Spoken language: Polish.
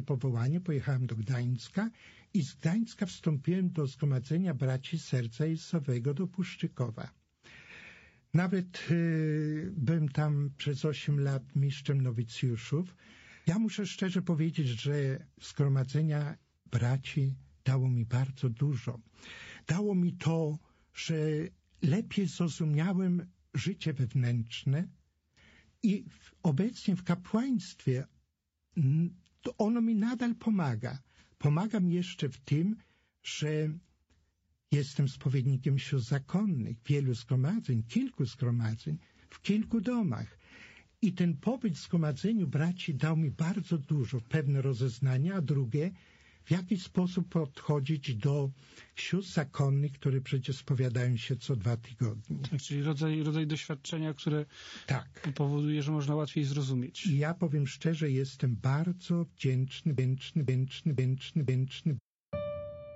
powołanie, pojechałem do Gdańska i z Gdańska wstąpiłem do Zgromadzenia Braci Serca Jezusowego do Puszczykowa. Nawet byłem tam przez 8 lat mistrzem nowicjuszów. Ja muszę szczerze powiedzieć, że Zgromadzenia Braci dało mi bardzo dużo. Dało mi to, że lepiej zrozumiałem życie wewnętrzne i obecnie w kapłaństwie to ono mi nadal pomaga. Pomaga mi jeszcze w tym, że jestem spowiednikiem sióstr zakonnych, wielu zgromadzeń, kilku zgromadzeń, w kilku domach. I ten pobyt w Zgromadzeniu Braci dał mi bardzo dużo, pewne rozeznania, a drugie, w jaki sposób podchodzić do sióstr zakonnych, które przecież spowiadają się co 2 tygodnie. Tak, czyli rodzaj doświadczenia, które powoduje, że można łatwiej zrozumieć. I ja powiem szczerze, jestem bardzo wdzięczny